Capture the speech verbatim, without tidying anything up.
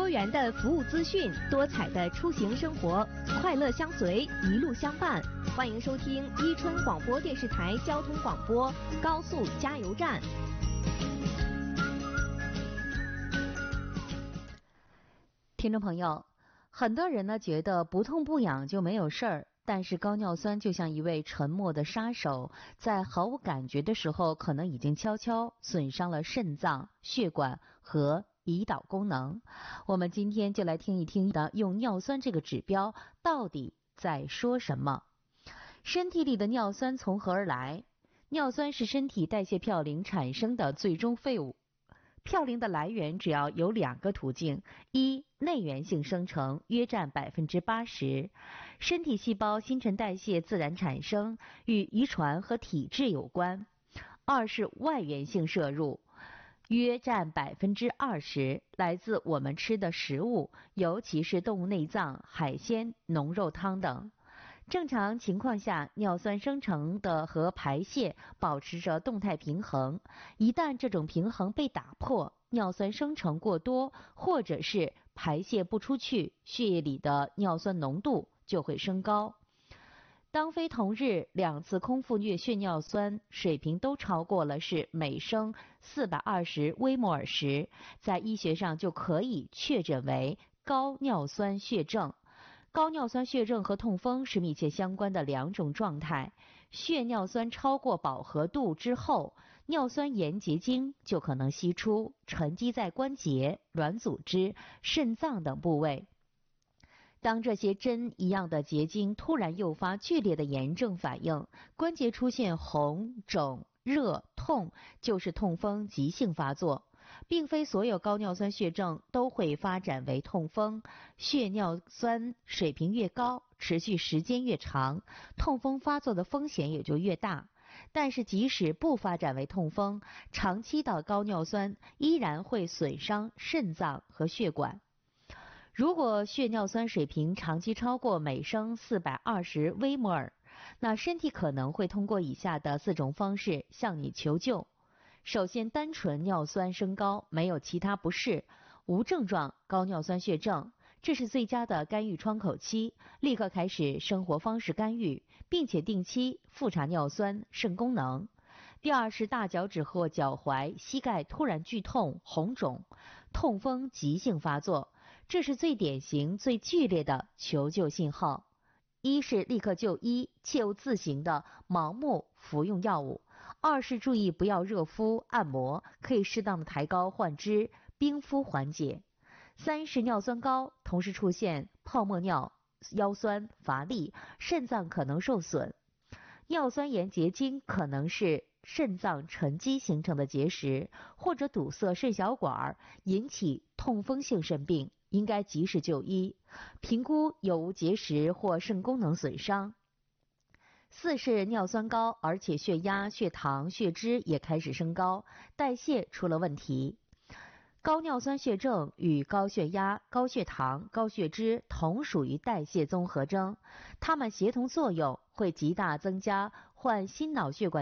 多元的服务资讯，多彩的出行生活，快乐相随，一路相伴。欢迎收听伊春广播电视台交通广播高速加油站。 听众朋友，很多人呢觉得不痛不痒就没有事儿，但是高尿酸就像一位沉默的杀手，在毫无感觉的时候，可能已经悄悄损伤了肾脏、血管和胰岛功能。我们今天就来听一听的用尿酸这个指标到底在说什么。身体里的尿酸从何而来？尿酸是身体代谢嘌呤产生的最终废物。嘌呤的来源主要有两个途径：一、内源性生成，约占百分之八十，身体细胞新陈代谢自然产生，与遗传和体质有关；二是外源性摄入，约占百分之二十，来自我们吃的食物，尤其是动物内脏、海鲜、浓肉汤等。正常情况下，尿酸生成的和排泄保持着动态平衡，一旦这种平衡被打破，尿酸生成过多，或者是排泄不出去，血液里的尿酸浓度就会升高。当非同日两次空腹虐血尿酸水平都超过了是每升四百二十微摩尔时，在医学上就可以确诊为高尿酸血症。高尿酸血症和痛风是密切相关的两种状态。血尿酸超过饱和度之后，尿酸盐结晶就可能析出，沉积在关节、软组织、肾脏等部位。当这些针一样的结晶突然诱发剧烈的炎症反应，关节出现红、肿、热、痛，就是痛风急性发作。并非所有高尿酸血症都会发展为痛风，血尿酸水平越高，持续时间越长，痛风发作的风险也就越大。但是即使不发展为痛风，长期的高尿酸依然会损伤肾脏和血管。如果血尿酸水平长期超过每升四百二十微摩尔，那身体可能会通过以下的四种方式向你求救。首先，单纯尿酸升高，没有其他不适，无症状高尿酸血症，这是最佳的干预窗口期，立刻开始生活方式干预，并且定期复查尿酸、肾功能。第二是大脚趾或脚踝、膝盖突然剧痛、红肿，痛风急性发作，这是最典型、最剧烈的求救信号。一是立刻就医，切勿自行的盲目服用药物；二是注意不要热敷、按摩，可以适当的抬高患肢，冰敷缓解；三是尿酸高，同时出现泡沫尿、腰酸、乏力，肾脏可能受损。尿酸盐结晶可能是肾脏沉积形成的结石，或者堵塞肾小管，引起痛风性肾病，应该及时就医，评估有无结石或肾功能损伤。四是尿酸高，而且血压、血糖、血脂也开始升高，代谢出了问题。高尿酸血症与高血压、高血糖、高血脂同属于代谢综合征，它们协同作用会极大增加患心脑血管